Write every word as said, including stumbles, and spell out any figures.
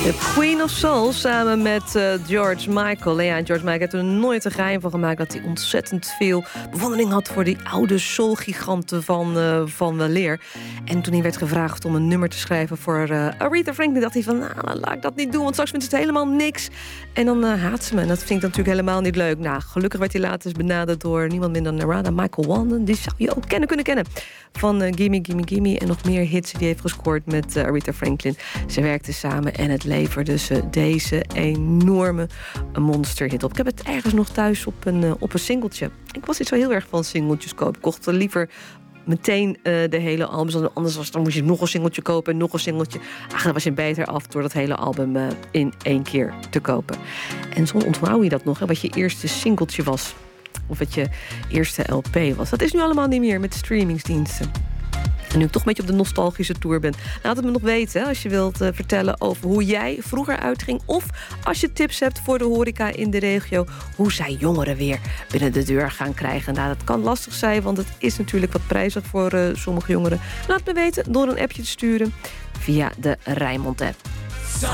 De Queen of Soul samen met uh, George Michael. En ja, George Michael heeft er nooit een geheim van gemaakt dat hij ontzettend veel bewondering had voor die oude soulgiganten van, uh, van weleer. En toen hij werd gevraagd om een nummer te schrijven voor uh, Aretha Franklin, dacht hij van, nou, laat ik dat niet doen, want straks vindt het helemaal niks. En dan uh, haat ze me. En dat vind ik natuurlijk helemaal niet leuk. Nou, gelukkig werd hij later benaderd door niemand minder dan Narada Michael Walden. Die zou je ook kennen kunnen kennen. Van uh, Gimme, Gimme, Gimme en nog meer hits die hij heeft gescoord met uh, Aretha Franklin. Ze werkten samen en het leverde ze deze enorme monsterhit op. Ik heb het ergens nog thuis op een, uh, op een singeltje. Ik was niet zo heel erg van singeltjes kopen. Ik kocht liever meteen uh, de hele album. Anders was, dan moest je nog een singeltje kopen en nog een singeltje. Ach, dan was je beter af door dat hele album uh, in één keer te kopen. En zo onthoud je dat nog, hè, wat je eerste singeltje was. Of wat je eerste L P was. Dat is nu allemaal niet meer met streamingsdiensten. En nu ik toch een beetje op de nostalgische tour ben, laat het me nog weten, hè, als je wilt uh, vertellen over hoe jij vroeger uitging. Of als je tips hebt voor de horeca in de regio, hoe zij jongeren weer binnen de deur gaan krijgen. Nou, dat kan lastig zijn, want het is natuurlijk wat prijzig voor uh, sommige jongeren. Laat me weten door een appje te sturen via de Rijnmond app.